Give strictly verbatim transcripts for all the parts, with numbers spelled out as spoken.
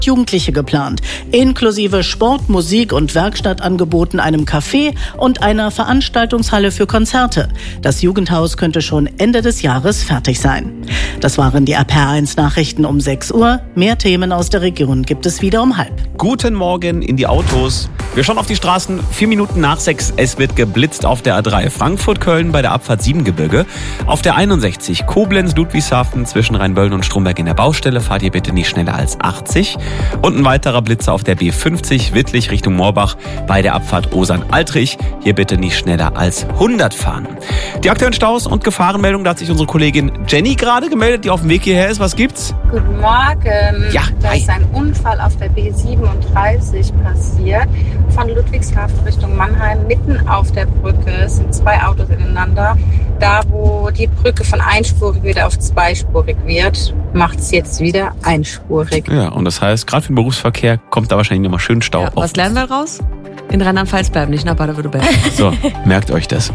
Jugendliche geplant, inklusive Sport, Musik und Werkstattangeboten, einem Café und einer Veranstaltungshalle für Konzerte. Das Jugendhaus könnte schon Ende des Jahres fertig sein. Das waren die R P R eins Nachrichten um sechs Uhr. Mehr Themen aus der Region gibt es wieder um halb. Guten Morgen in die Autos. Wir schauen auf die Straßen. Vier Minuten nach sechs. Es wird geblitzt auf der A drei Frankfurt-Köln bei der Abfahrt Siebengebirge. Auf der einundsechzig Koblenz-Ludwigshafen zwischen Rheinböllen und Stromberg in der Baustelle. Fahrt ihr bitte nicht schneller als achtzig. Und ein weiterer Blitzer auf der B fünfzig Wittlich Richtung Moorbach bei der Abfahrt Osern-Altrich. Hier bitte nicht schneller als hundert fahren. Die aktuellen Staus und Gefahrenmeldungen, da hat sich unsere Kollegin Jenny gerade gemeldet, die auf dem Weg hierher ist. Was gibt's? Guten Morgen. Ja, da hi. ist ein Unfall auf der B siebenunddreißig passiert. Von Ludwigshafen Richtung Mannheim, mitten auf der Brücke. Es sind zwei Autos ineinander. Da, wo die Brücke von einspurig wieder auf zweispurig wird, macht es jetzt wieder einspurig. Ja, und das heißt, gerade für den Berufsverkehr kommt da wahrscheinlich nochmal schön Stau Ja, auf. was lernen wir raus? In Rheinland-Pfalz bleiben, nicht nach Baden-Württemberg. So, merkt euch das.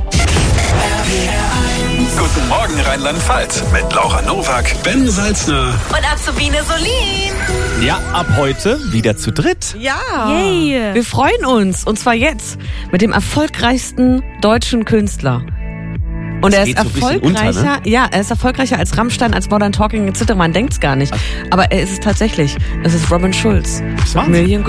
Guten Morgen Rheinland-Pfalz mit Laura Nowak, Ben Salzner. Und Azubine Solin. Ja, ab heute wieder zu dritt. Ja, Yay. wir freuen uns. Und zwar jetzt mit dem erfolgreichsten deutschen Künstler. Und Das er ist geht so ein bisschen erfolgreicher, unter, ne? ja, er ist erfolgreicher als Rammstein, als Modern Talking et cetera. Man denkt's gar nicht. Aber er ist es tatsächlich. Es ist Robin Schulz. Das war's. Million